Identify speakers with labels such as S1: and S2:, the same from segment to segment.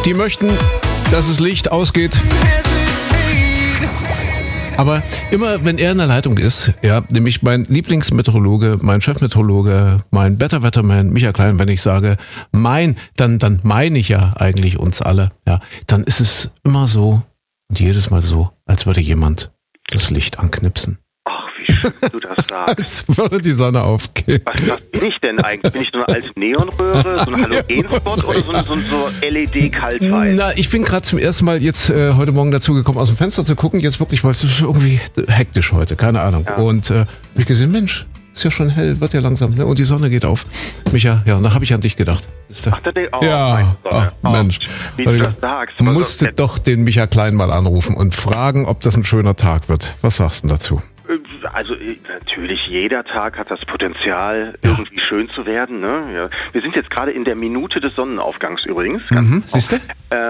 S1: die möchten, dass das Licht ausgeht. Aber immer, wenn er in der Leitung ist, ja, nämlich mein Lieblingsmeteorologe, mein Chefmeteorologe, mein Better Wetterman, Michael Klein, wenn ich sage, dann meine ich ja eigentlich uns alle, ja, dann ist es immer so und jedes Mal so, als würde jemand das Licht anknipsen.
S2: Ach, wie schön du das sagst.
S1: Als würde die Sonne aufgehen.
S2: Was bin ich denn eigentlich? Bin ich so eine alte Neonröhre, so ein Halogenspot oder so LED-Kaltweiß?
S1: Na, ich bin gerade zum ersten Mal jetzt heute Morgen dazu gekommen, aus dem Fenster zu gucken. Jetzt wirklich, weil es ist irgendwie hektisch heute, keine Ahnung. Ja. Und habe ich gesehen, Mensch, ist ja schon hell, wird ja langsam, ne? Und die Sonne geht auf. Micha, ja, da habe ich an dich gedacht. Ja, ach, Mensch.
S2: Wie du das sagst.
S1: Musste doch den Micha Klein mal anrufen und fragen, ob das ein schöner Tag wird. Was sagst du dazu?
S2: Also natürlich, jeder Tag hat das Potenzial, irgendwie schön zu werden. Ne? Ja. Wir sind jetzt gerade in der Minute des Sonnenaufgangs übrigens.
S1: Siehst du?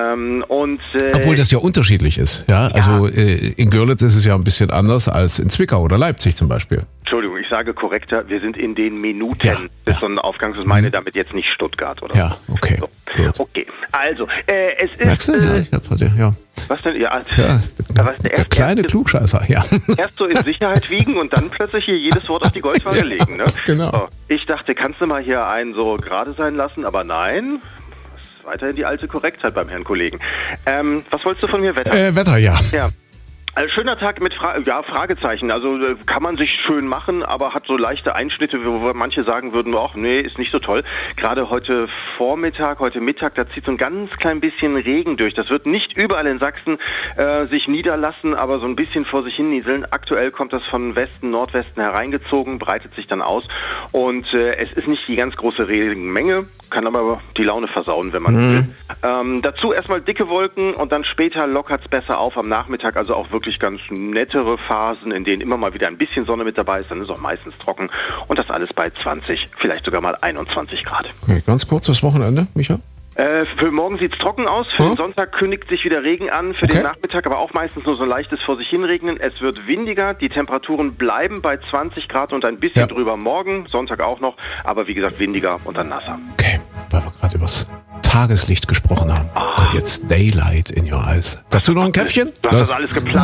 S1: Obwohl das ja unterschiedlich ist. Ja? Also in Görlitz ist es ja ein bisschen anders als in Zwickau oder Leipzig zum Beispiel.
S2: Entschuldigung, ich sage korrekter, wir sind in den Minuten des Sonnenaufgangs. Ich meine damit jetzt nicht Stuttgart oder so.
S1: Ja, okay.
S2: So. Okay, also, es ist...
S1: Merkst du? Ja, ich hab heute,
S2: Was denn? Ja,
S1: der kleine Klugscheißer, ja.
S2: Erst so in Sicherheit wiegen und dann plötzlich hier jedes Wort auf die Goldwaage legen, ne?
S1: Genau.
S2: So, ich dachte, kannst du mal hier einen so gerade sein lassen, aber nein... Weiterhin die alte Korrektheit beim Herrn Kollegen. Was wolltest du von mir? Wetter?
S1: Wetter, ja.
S2: Ja. Also schöner Tag mit Fragezeichen. Also kann man sich schön machen, aber hat so leichte Einschnitte, wo manche sagen würden, ach nee, ist nicht so toll. Gerade heute Vormittag, heute Mittag, da zieht so ein ganz klein bisschen Regen durch. Das wird nicht überall in Sachsen sich niederlassen, aber so ein bisschen vor sich hin nieseln. Aktuell kommt das von Westen, Nordwesten hereingezogen, breitet sich dann aus. Und es ist nicht die ganz große Regenmenge, kann aber die Laune versauen, wenn man will. Dazu erstmal dicke Wolken und dann später lockert's besser auf am Nachmittag, also auch wirklich ganz nettere Phasen, in denen immer mal wieder ein bisschen Sonne mit dabei ist, dann ist auch meistens trocken und das alles bei 20, vielleicht sogar mal 21 Grad.
S1: Okay, ganz kurz das Wochenende, Micha?
S2: Für morgen sieht's trocken aus, für den Sonntag kündigt sich wieder Regen an, für den Nachmittag aber auch meistens nur so ein leichtes vor sich hin regnen. Es wird windiger, die Temperaturen bleiben bei 20 Grad und ein bisschen drüber morgen, Sonntag auch noch, aber wie gesagt windiger und dann nasser.
S1: Okay, weil wir gerade übers Tageslicht gesprochen haben. Und jetzt Daylight in your eyes. Dazu noch ein Käffchen?
S2: Du hast das alles geplant.